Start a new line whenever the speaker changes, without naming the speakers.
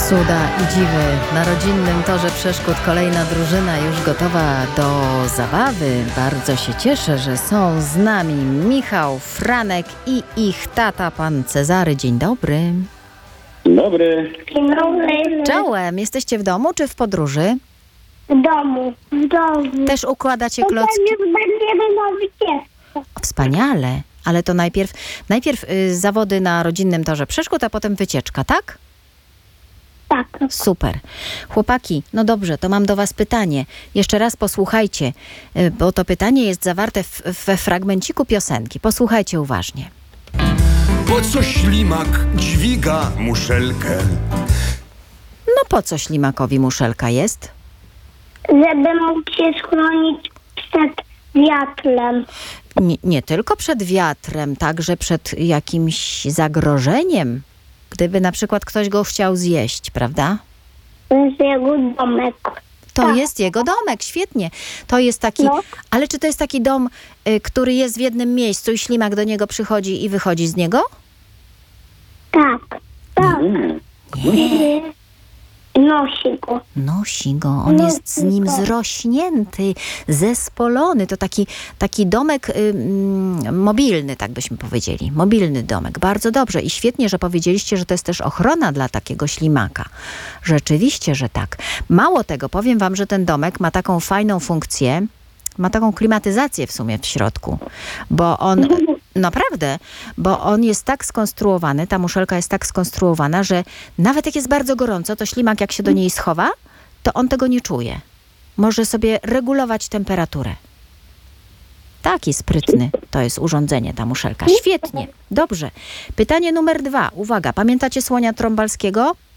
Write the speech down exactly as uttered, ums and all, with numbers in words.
Cuda i dziwy. Na rodzinnym torze przeszkód kolejna drużyna już gotowa do zabawy. Bardzo się cieszę, że są z nami Michał, Franek i ich tata, pan Cezary. Dzień dobry.
Dzień dobry.
Dzień dobry.
Czołem. Jesteście w domu czy w podróży?
W domu. W domu.
Też układacie klocki?
Już będziemy na wycieczkę.
Wspaniale. Ale to najpierw, najpierw y, zawody na rodzinnym torze przeszkód, a potem wycieczka, tak?
Tak.
Super. Chłopaki, no dobrze, to mam do was pytanie. Jeszcze raz posłuchajcie, y, bo to pytanie jest zawarte w, we fragmenciku piosenki. Posłuchajcie uważnie.
Po co ślimak dźwiga muszelkę?
No po co ślimakowi muszelka jest?
Żeby mógł się schronić przed wiatrem.
Nie, nie tylko przed wiatrem, także przed jakimś zagrożeniem. Gdyby na przykład ktoś go chciał zjeść, prawda?
To jest jego domek.
To
Tak.
jest jego domek, świetnie. To jest taki,
No.
ale czy to jest taki dom, y, który jest w jednym miejscu i ślimak do niego przychodzi i wychodzi z niego?
Tak. Tak.
Mm.
Nie.
Nosi go.
Nosi go, on
No,
jest z nim
tylko.
zrośnięty, zespolony. To taki, taki domek y, mm, mobilny, tak byśmy powiedzieli. Mobilny domek. Bardzo dobrze i świetnie, że powiedzieliście, że to jest też ochrona dla takiego ślimaka. Rzeczywiście, że tak. Mało tego, powiem wam, że ten domek ma taką fajną funkcję, ma taką klimatyzację w sumie w środku, bo on, naprawdę, bo on jest tak skonstruowany, ta muszelka jest tak skonstruowana, że nawet jak jest bardzo gorąco, to ślimak jak się do niej schowa, to on tego nie czuje. Może sobie regulować temperaturę. Taki sprytny to jest urządzenie, ta muszelka. Świetnie, dobrze. Pytanie numer dwa. Uwaga, pamiętacie słonia trąbalskiego?